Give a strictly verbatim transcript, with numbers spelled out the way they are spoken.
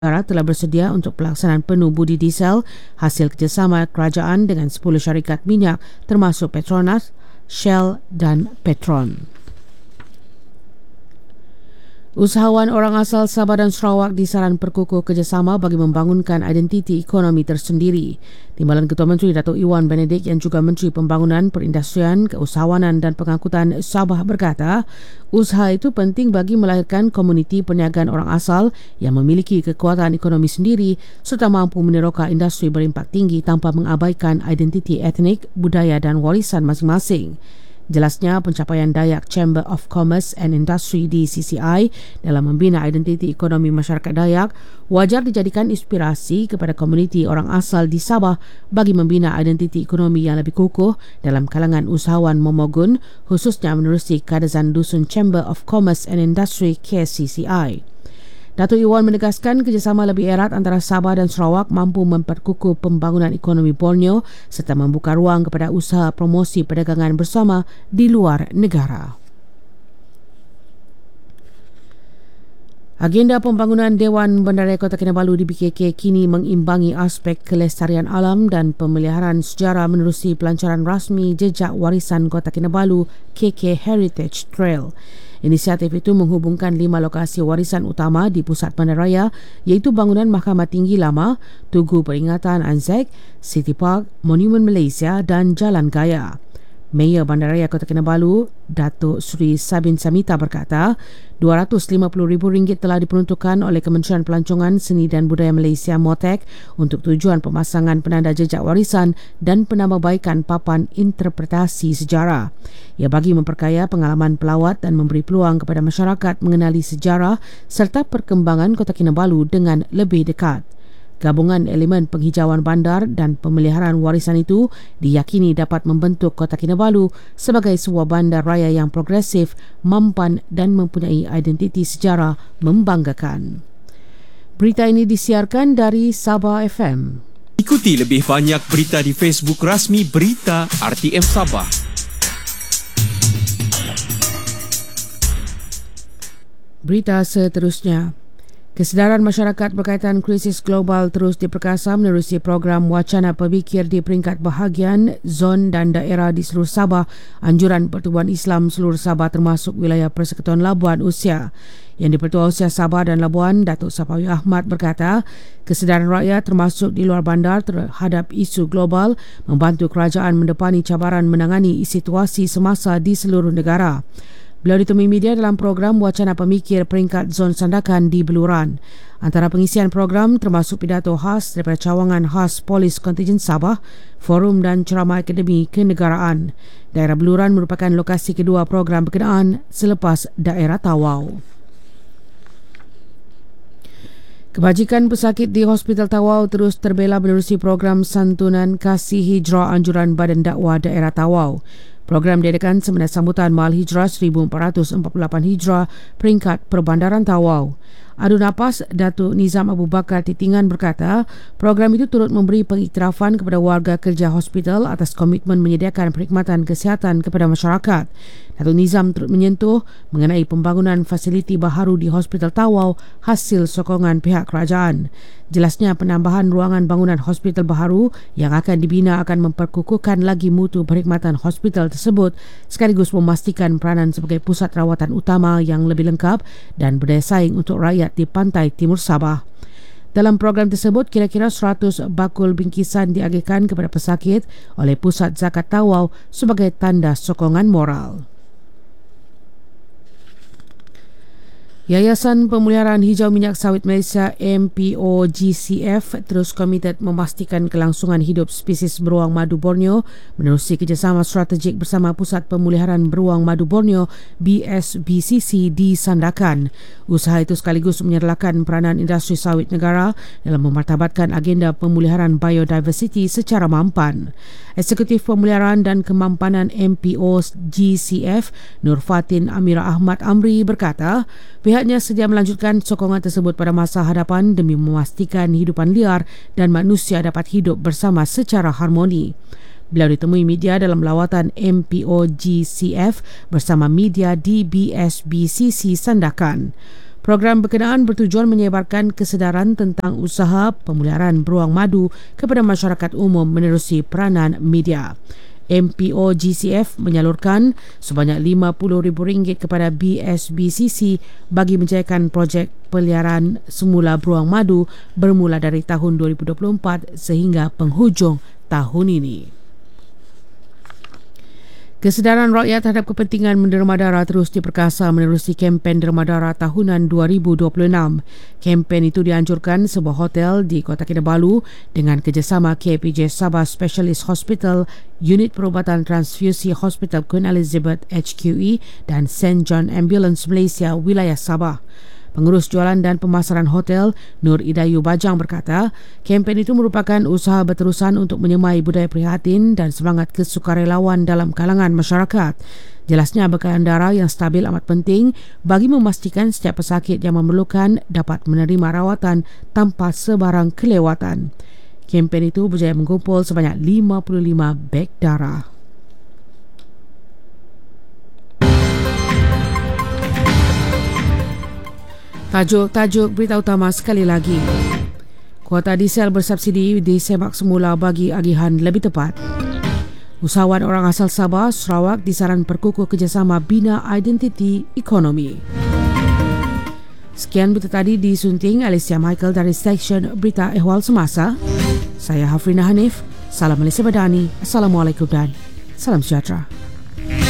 Negara telah bersedia untuk pelaksanaan penuh budi diesel hasil kerjasama kerajaan dengan sepuluh syarikat minyak termasuk Petronas, Shell dan Petron. Usahawan orang asal Sabah dan Sarawak disaran perkukuh kerjasama bagi membangunkan identiti ekonomi tersendiri. Timbalan Ketua Menteri Datuk Iwan Benedict yang juga Menteri Pembangunan, Perindustrian, Keusahawanan dan Pengangkutan Sabah berkata, usaha itu penting bagi melahirkan komuniti perniagaan orang asal yang memiliki kekuatan ekonomi sendiri serta mampu meneroka industri berimpak tinggi tanpa mengabaikan identiti etnik, budaya dan warisan masing-masing. Jelasnya, pencapaian Dayak Chamber of Commerce and Industry D C C I dalam membina identiti ekonomi masyarakat Dayak wajar dijadikan inspirasi kepada komuniti orang asal di Sabah bagi membina identiti ekonomi yang lebih kukuh dalam kalangan usahawan Momogun, khususnya menerusi Kadazan Dusun Chamber of Commerce and Industry K C C I. Datuk Iwan menegaskan kerjasama lebih erat antara Sabah dan Sarawak mampu memperkukuh pembangunan ekonomi Borneo serta membuka ruang kepada usaha promosi perdagangan bersama di luar negara. Agenda pembangunan Dewan Bandaraya Kota Kinabalu di B K K kini mengimbangi aspek kelestarian alam dan pemeliharaan sejarah menerusi pelancaran rasmi Jejak Warisan Kota Kinabalu K K Heritage Trail. Inisiatif itu menghubungkan lima lokasi warisan utama di pusat bandaraya iaitu bangunan Mahkamah Tinggi Lama, Tugu Peringatan Anzac, City Park, Monumen Malaysia dan Jalan Gaya. Mayor Bandaraya Kota Kinabalu, Datuk Sri Sabin Samita berkata, dua ratus lima puluh ribu ringgit telah diperuntukkan oleh Kementerian Pelancongan Seni dan Budaya Malaysia MOTEC untuk tujuan pemasangan penanda jejak warisan dan penambahbaikan papan interpretasi sejarah. Ia bagi memperkaya pengalaman pelawat dan memberi peluang kepada masyarakat mengenali sejarah serta perkembangan Kota Kinabalu dengan lebih dekat. Gabungan elemen penghijauan bandar dan pemeliharaan warisan itu diyakini dapat membentuk Kota Kinabalu sebagai sebuah bandar raya yang progresif, mampan dan mempunyai identiti sejarah membanggakan. Berita ini disiarkan dari Sabah F M. Ikuti lebih banyak berita di Facebook rasmi Berita R T M Sabah. Berita seterusnya. Kesedaran masyarakat berkaitan krisis global terus diperkasa menerusi program Wacana Pemikir di peringkat bahagian, zon dan daerah di seluruh Sabah, anjuran Pertubuhan Islam seluruh Sabah termasuk wilayah Persekutuan Labuan Usia. Yang di-Pertua Usia Sabah dan Labuan, Datuk Sapawi Ahmad berkata, kesedaran rakyat termasuk di luar bandar terhadap isu global membantu kerajaan mendepani cabaran menangani situasi semasa di seluruh negara. Beliau ditemui media dalam program Wacana Pemikir Peringkat Zon Sandakan di Beluran. Antara pengisian program termasuk pidato khas daripada cawangan khas Polis Kontingen Sabah, forum dan ceramah akademi kenegaraan. Daerah Beluran merupakan lokasi kedua program berkenaan selepas daerah Tawau. Kebajikan pesakit di Hospital Tawau terus terbela menerusi program santunan kasih hijrah anjuran Badan Dakwah Daerah Tawau. Program diadakan semasa sambutan Mahal Hijrah seribu empat ratus empat puluh lapan Hijrah peringkat Perbandaran Tawau. Adu napas Datuk Nizam Abu Bakar Titingan berkata, program itu turut memberi pengiktirafan kepada warga kerja hospital atas komitmen menyediakan perkhidmatan kesihatan kepada masyarakat. Datuk Nizam turut menyentuh mengenai pembangunan fasiliti baharu di Hospital Tawau hasil sokongan pihak kerajaan. Jelasnya penambahan ruangan bangunan hospital baharu yang akan dibina akan memperkukuhkan lagi mutu perkhidmatan hospital tersebut sekaligus memastikan peranan sebagai pusat rawatan utama yang lebih lengkap dan berdaya saing untuk rakyat di pantai timur Sabah. Dalam program tersebut, kira-kira seratus bakul bingkisan diagihkan kepada pesakit oleh Pusat Zakat Tawau sebagai tanda sokongan moral. Yayasan Pemeliharaan Hijau Minyak Sawit Malaysia M P O G C F terus komited memastikan kelangsungan hidup spesies beruang madu Borneo menerusi kerjasama strategik bersama Pusat Pemeliharaan Beruang Madu Borneo B S B C C di Sandakan. Usaha itu sekaligus menyerlakan peranan industri sawit negara dalam memartabatkan agenda pemeliharaan biodiversity secara mampan. Eksekutif Pemeliharaan dan Kemampanan M P O G C F Nur Fatin Amira Ahmad Amri berkata, pihaknya sedia melanjutkan sokongan tersebut pada masa hadapan demi memastikan hidupan liar dan manusia dapat hidup bersama secara harmoni. Beliau ditemui media dalam lawatan M P O G C F bersama media di B S B C C Sandakan. Program berkenaan bertujuan menyebarkan kesedaran tentang usaha pemeliharaan beruang madu kepada masyarakat umum menerusi peranan media. M P O G C F menyalurkan sebanyak lima puluh ribu ringgit kepada B S B C C bagi menjayakan projek peliharaan semula beruang madu bermula dari tahun dua ribu dua puluh empat sehingga penghujung tahun ini. Kesedaran rakyat terhadap kepentingan menderma darah terus diperkasa menerusi kempen derma darah tahunan dua ribu dua puluh enam. Kempen itu dianjurkan sebuah hotel di Kota Kinabalu dengan kerjasama K P J Sabah Specialist Hospital, Unit Perubatan Transfusi Hospital Queen Elizabeth H Q E dan Saint John Ambulance Malaysia Wilayah Sabah. Pengurus jualan dan pemasaran hotel Nur Idayu Bajang berkata, kempen itu merupakan usaha berterusan untuk menyemai budaya prihatin dan semangat kesukarelawan dalam kalangan masyarakat. Jelasnya bekalan darah yang stabil amat penting bagi memastikan setiap pesakit yang memerlukan dapat menerima rawatan tanpa sebarang kelewatan. Kempen itu berjaya mengumpul sebanyak lima puluh lima beg darah. Tajuk-tajuk berita utama sekali lagi. Kuota diesel bersubsidi disemak semula bagi agihan lebih tepat. Usahawan orang asal Sabah, Sarawak disaran perkukuh kerjasama bina identiti ekonomi. Sekian berita tadi disunting Alicia Michael dari Seksyen Berita Ehwal Semasa. Saya Hafrina Hanif. Salam Malaysia Badani. Assalamualaikum dan salam sejahtera.